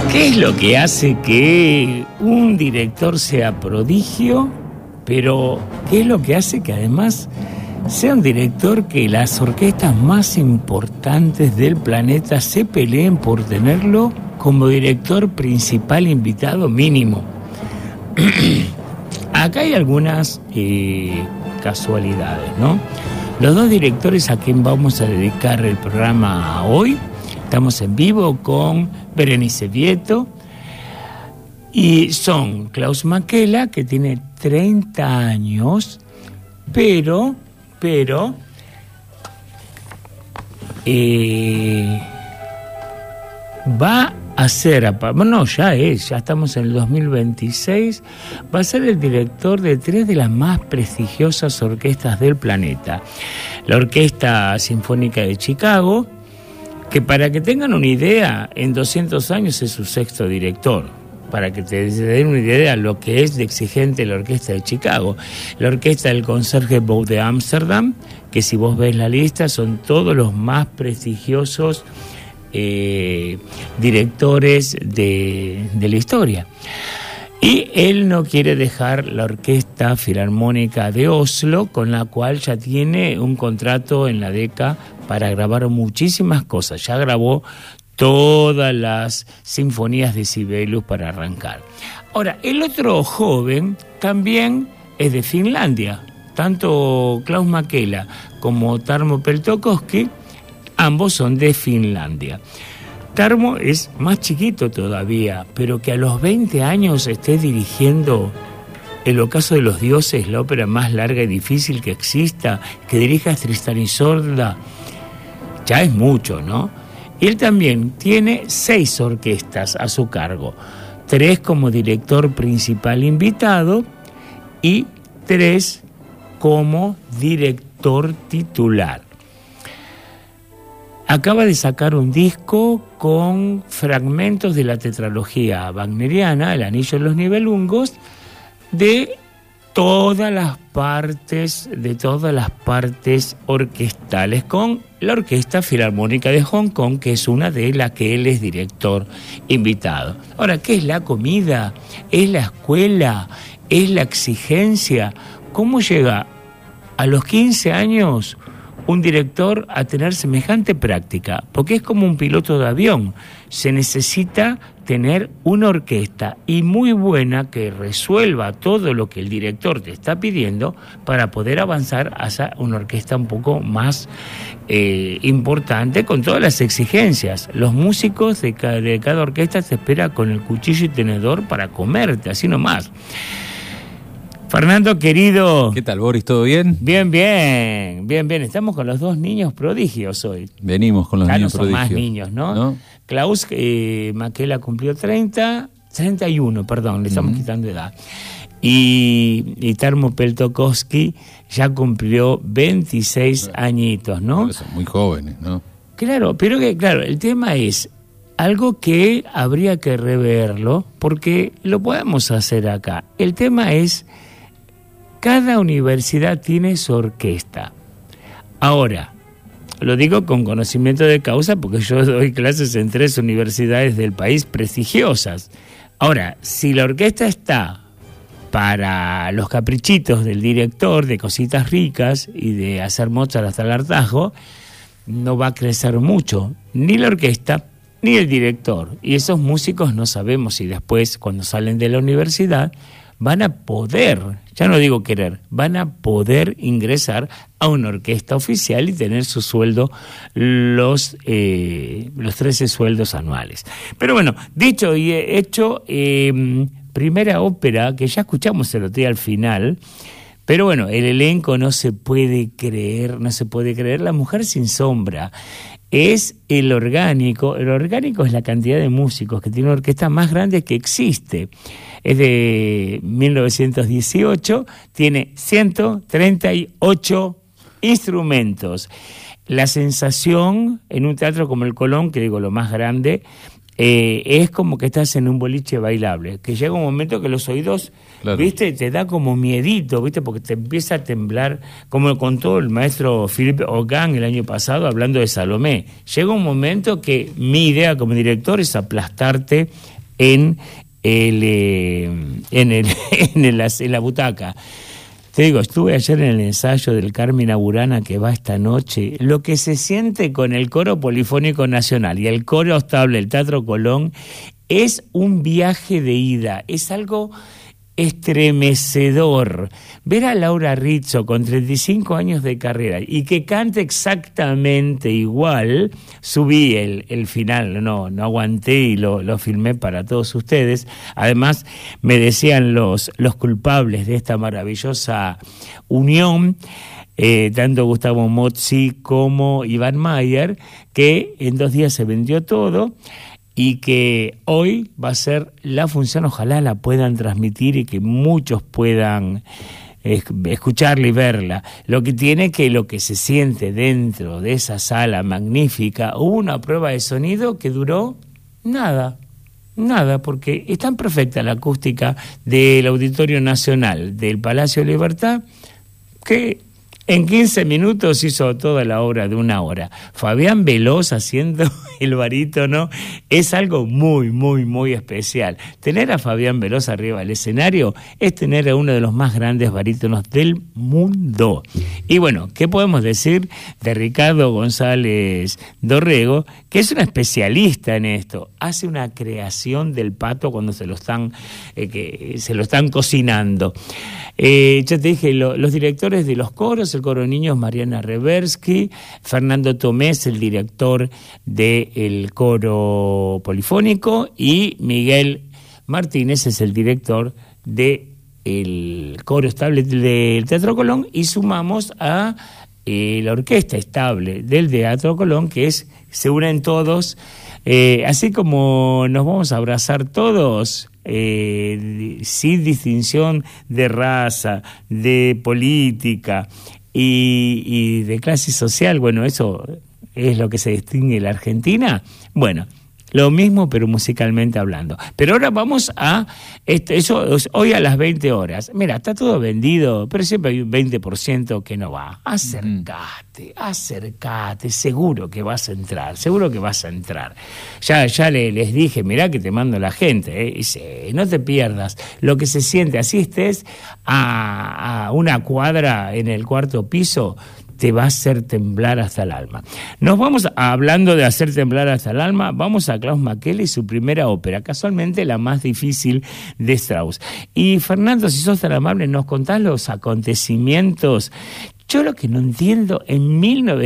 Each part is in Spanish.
¿Qué es lo que hace que un director sea prodigio? Pero ¿qué es lo que hace que además sea un director que las orquestas más importantes del planeta se peleen por tenerlo como director principal invitado mínimo? Acá hay algunas casualidades, ¿no? Los dos directores a quien vamos a dedicar el programa hoy, estamos en vivo con Berenice Vieto, y son Klaus Makela, que tiene 30 años, pero va a ser, bueno, ya estamos en el 2026, va a ser el director de 3 de las más prestigiosas orquestas del planeta. La Orquesta Sinfónica de Chicago, que para que tengan una idea, en 200 años es su 6º director. Para que te den una idea de lo que es de exigente la Orquesta de Chicago. La Orquesta del Concertgebouw de Ámsterdam, que si vos ves la lista, son todos los más prestigiosos directores de la historia. Y él no quiere dejar la Orquesta Filarmónica de Oslo, con la cual ya tiene un contrato en la DECA para grabar muchísimas cosas. Ya grabó todas las sinfonías de Sibelius para arrancar. Ahora, el otro joven también es de Finlandia. Tanto Klaus Makela como Tarmo Peltokoski, ambos son de Finlandia. Tarmo es más chiquito todavía, pero que a los 20 años esté dirigiendo El Ocaso de los Dioses, la ópera más larga y difícil que exista, que dirija Tristan y Isolda, ya es mucho, ¿no? Y él también tiene 6 orquestas a su cargo, 3 como director principal invitado y 3 como director titular. Acaba de sacar un disco con fragmentos de la tetralogía wagneriana, El Anillo de los Nibelungos, de todas las partes orquestales, con la Orquesta Filarmónica de Hong Kong, que es una de las que él es director invitado. Ahora, ¿qué es la comida? ¿Es la escuela? ¿Es la exigencia? ¿Cómo llega a los 15 años un director a tener semejante práctica? Porque es como un piloto de avión. Se necesita tener una orquesta y muy buena que resuelva todo lo que el director te está pidiendo para poder avanzar hacia una orquesta un poco más importante, con todas las exigencias. Los músicos de cada orquesta te espera con el cuchillo y tenedor para comerte, así nomás. Fernando, querido. ¿Qué tal, Boris? ¿Todo bien? Bien. Estamos con los 2 niños prodigios hoy. Venimos con los niños prodigios. Más niños, ¿no? Klaus Makela cumplió 31, le estamos quitando edad. Y Tarmo Peltokoski ya cumplió 26 añitos, ¿no? Son muy jóvenes, ¿no? Claro, pero el tema es algo que habría que reverlo, porque lo podemos hacer acá. El tema es, cada universidad tiene su orquesta. Ahora, lo digo con conocimiento de causa porque yo doy clases en 3 universidades del país prestigiosas. Ahora, si la orquesta está para los caprichitos del director, de cositas ricas y de hacer Mozart hasta el hartazgo, no va a crecer mucho, ni la orquesta ni el director. Y esos músicos no sabemos si después, cuando salen de la universidad, van a poder, ya no digo querer, van a poder ingresar a una orquesta oficial y tener su sueldo, los 13 sueldos anuales. Pero bueno, dicho y hecho, primera ópera, que ya escuchamos el otro día al final, pero bueno, el elenco no se puede creer, La Mujer sin Sombra. Es el orgánico es la cantidad de músicos que tiene una orquesta más grande que existe. Es de 1918, tiene 138 instrumentos. La sensación en un teatro como el Colón, que digo lo más grande, es como que estás en un boliche bailable, que llega un momento que los oídos, claro, ¿viste? Te da como miedito, ¿viste? Porque te empieza a temblar, como contó el maestro Philippe Auguin el año pasado hablando de Salomé. Llega un momento que mi idea como director es aplastarte en la butaca. Te digo, estuve ayer en el ensayo del Carmina Burana que va esta noche. Lo que se siente con el Coro Polifónico Nacional y el Coro Estable del Teatro Colón es un viaje de ida, es algo estremecedor. Ver a Laura Rizzo con 35 años de carrera y que cante exactamente igual, subí el final, no aguanté y lo filmé para todos ustedes. Además, me decían los culpables de esta maravillosa unión, tanto Gustavo Mozzi como Iván Mayer, que en 2 días se vendió todo, y que hoy va a ser la función, ojalá la puedan transmitir y que muchos puedan escucharla y verla. Lo que tiene que lo que se siente dentro de esa sala magnífica, hubo una prueba de sonido que duró nada, porque es tan perfecta la acústica del Auditorio Nacional del Palacio de Libertad que en 15 minutos hizo toda la obra de 1 hora. Fabián Veloz haciendo el barítono es algo muy, muy, muy especial. Tener a Fabián Veloz arriba del escenario es tener a uno de los más grandes barítonos del mundo. Y bueno, ¿qué podemos decir de Ricardo González Dorrego? Que es un especialista en esto. Hace una creación del pato cuando se lo están cocinando. Ya te dije, los directores de los coros, el coro de niños, Mariana Reversky, Fernando Tomés, el director del coro polifónico, y Miguel Martínez es el director del coro estable del Teatro Colón, y sumamos a la orquesta estable del Teatro Colón, que se unen todos, así como nos vamos a abrazar todos, sin distinción de raza, de política y de clase social. Bueno, eso es lo que se distingue en la Argentina. Bueno, lo mismo, pero musicalmente hablando. Pero ahora vamos a eso hoy a las 20 horas. Mira, está todo vendido, pero siempre hay un 20% que no va. Acércate, seguro que vas a entrar. Ya les dije, mirá que te mando la gente, dice, no te pierdas lo que se siente, así estés a 1 cuadra en el 4º piso, te va a hacer temblar hasta el alma. Hablando de hacer temblar hasta el alma, vamos a Klaus Makela y su primera ópera, casualmente la más difícil de Strauss. Y Fernando, si sos tan amable, ¿nos contás los acontecimientos? Yo lo que no entiendo, en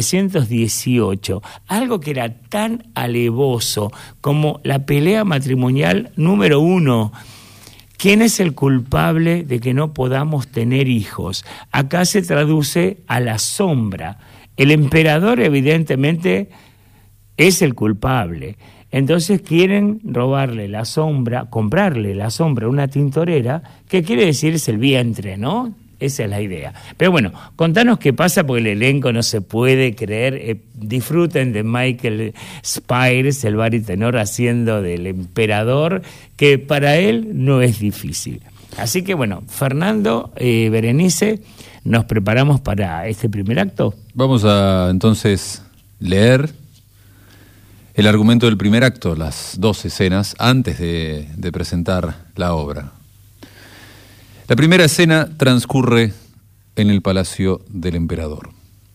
1918, algo que era tan alevoso como la pelea matrimonial número 1, ¿quién es el culpable de que no podamos tener hijos? Acá se traduce a la sombra. El emperador evidentemente es el culpable. Entonces quieren robarle la sombra, comprarle la sombra a una tintorera, que quiere decir es el vientre, ¿no? Esa es la idea. Pero bueno, contanos qué pasa, porque el elenco no se puede creer. Disfruten de Michael Spires, el baritenor, haciendo del emperador, que para él no es difícil. Así que bueno, Fernando, Berenice, ¿nos preparamos para este primer acto? Vamos a entonces leer el argumento del primer acto, las 2 escenas, antes de presentar la obra. La primera escena transcurre en el palacio del emperador.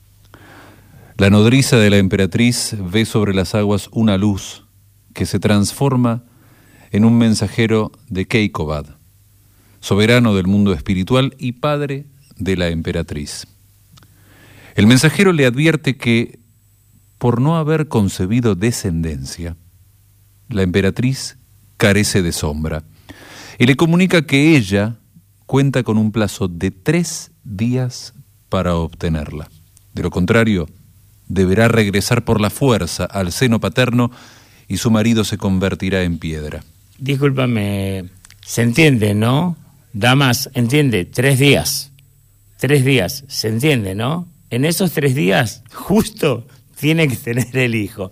La nodriza de la emperatriz ve sobre las aguas una luz que se transforma en un mensajero de Keikovad, soberano del mundo espiritual y padre de la emperatriz. El mensajero le advierte que, por no haber concebido descendencia, la emperatriz carece de sombra, y le comunica que ella cuenta con un plazo de 3 días para obtenerla. De lo contrario, deberá regresar por la fuerza al seno paterno y su marido se convertirá en piedra. Discúlpame, se entiende, ¿no? Damas, entiende, 3 días. 3 días, se entiende, ¿no? En esos 3 días, justo, tiene que tener el hijo.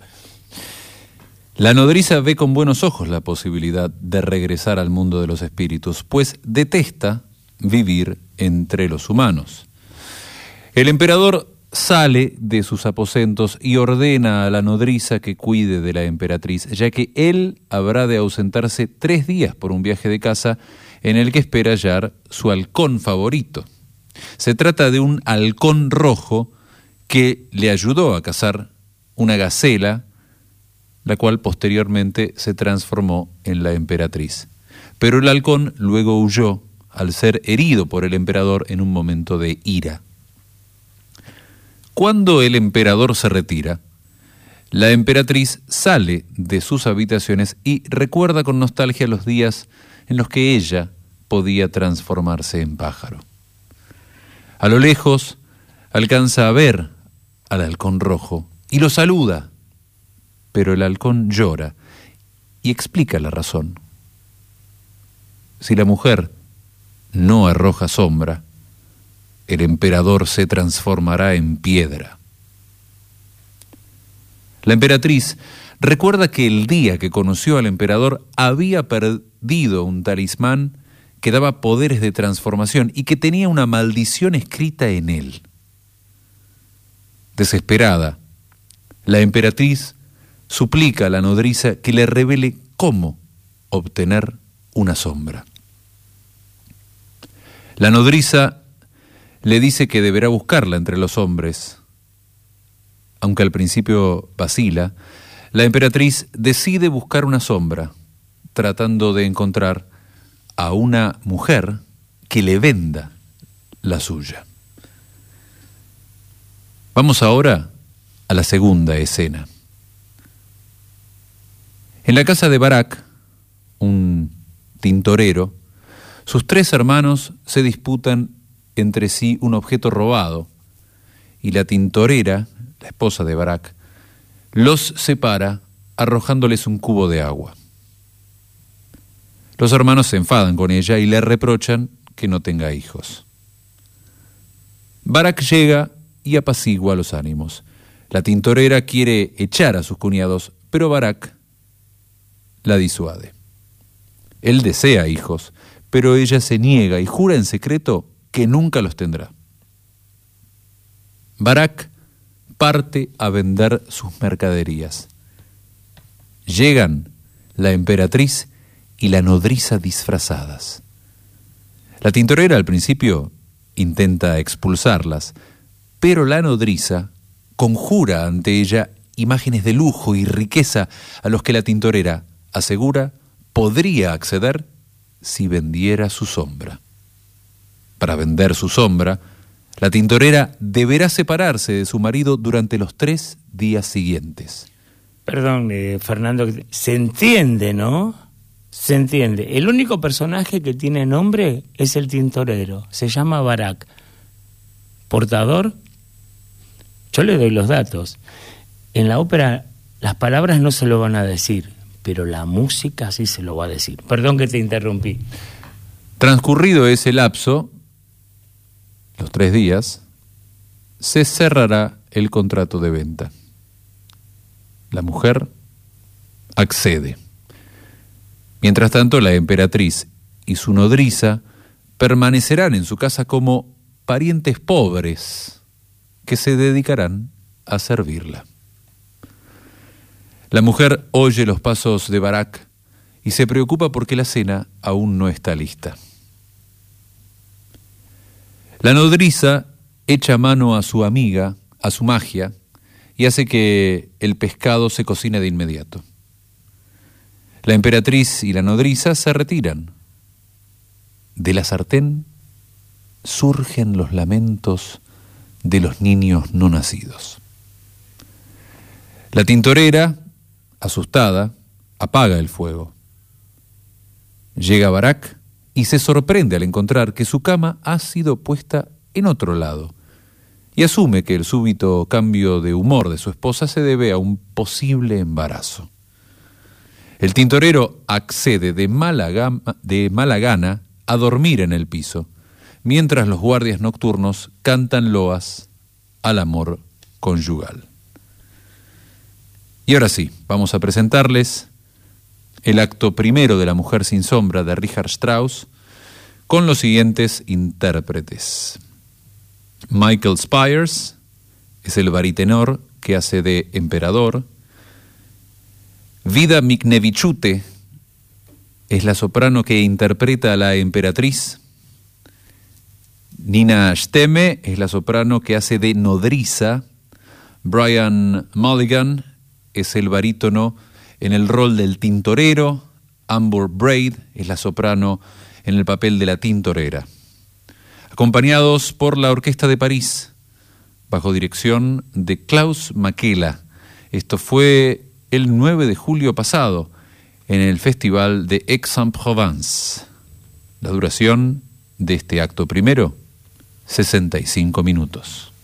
La nodriza ve con buenos ojos la posibilidad de regresar al mundo de los espíritus, pues detesta vivir entre los humanos. El emperador sale de sus aposentos y ordena a la nodriza que cuide de la emperatriz, ya que él habrá de ausentarse 3 días por un viaje de caza en el que espera hallar su halcón favorito. Se trata de un halcón rojo que le ayudó a cazar una gacela, la cual posteriormente se transformó en la emperatriz. Pero el halcón luego huyó al ser herido por el emperador en un momento de ira. Cuando el emperador se retira, la emperatriz sale de sus habitaciones y recuerda con nostalgia los días en los que ella podía transformarse en pájaro. A lo lejos alcanza a ver al halcón rojo y lo saluda, pero el halcón llora y explica la razón. Si la mujer no arroja sombra, el emperador se transformará en piedra. La emperatriz recuerda que el día que conoció al emperador había perdido un talismán que daba poderes de transformación y que tenía una maldición escrita en él. Desesperada, la emperatriz suplica a la nodriza que le revele cómo obtener una sombra. La nodriza le dice que deberá buscarla entre los hombres. Aunque al principio vacila, la emperatriz decide buscar una sombra, tratando de encontrar a una mujer que le venda la suya. Vamos ahora a la segunda escena. En la casa de Barak, un tintorero, sus 3 hermanos se disputan entre sí un objeto robado, y la tintorera, la esposa de Barak, los separa arrojándoles un cubo de agua. Los hermanos se enfadan con ella y le reprochan que no tenga hijos. Barak llega y apacigua los ánimos. La tintorera quiere echar a sus cuñados, pero Barak la disuade. Él desea hijos, pero ella se niega y jura en secreto que nunca los tendrá. Barak parte a vender sus mercaderías. Llegan la emperatriz y la nodriza disfrazadas. La tintorera al principio intenta expulsarlas, pero la nodriza conjura ante ella imágenes de lujo y riqueza a los que la tintorera asegura podría acceder si vendiera su sombra. Para vender su sombra, la tintorera deberá separarse de su marido durante los 3 días siguientes. Perdón, Fernando, se entiende, ¿no? Se entiende. El único personaje que tiene nombre es el tintorero. Se llama Barak. ¿Portador? Yo le doy los datos. En la ópera las palabras no se lo van a decir, pero la música sí se lo va a decir. Perdón que te interrumpí. Transcurrido ese lapso, los 3 días, se cerrará el contrato de venta. La mujer accede. Mientras tanto, la emperatriz y su nodriza permanecerán en su casa como parientes pobres que se dedicarán a servirla. La mujer oye los pasos de Barak y se preocupa porque la cena aún no está lista. La nodriza echa mano a su amiga, a su magia, y hace que el pescado se cocine de inmediato. La emperatriz y la nodriza se retiran. De la sartén surgen los lamentos de los niños no nacidos. La tintorera, asustada, apaga el fuego. Llega Barak y se sorprende al encontrar que su cama ha sido puesta en otro lado y asume que el súbito cambio de humor de su esposa se debe a un posible embarazo. El tintorero accede de mala gana a dormir en el piso, mientras los guardias nocturnos cantan loas al amor conyugal. Y ahora sí, vamos a presentarles el acto primero de La mujer sin sombra de Richard Strauss con los siguientes intérpretes: Michael Spires, es el baritenor que hace de emperador. Vida Miknevichute es la soprano que interpreta a la emperatriz. Nina Steme es la soprano que hace de nodriza. Brian Mulligan es el barítono en el rol del tintorero. Amber Braid es la soprano en el papel de la tintorera. Acompañados por la Orquesta de París, bajo dirección de Klaus Makela. Esto fue el 9 de julio pasado en el Festival de Aix-en-Provence. La duración de este acto primero, 65 minutos.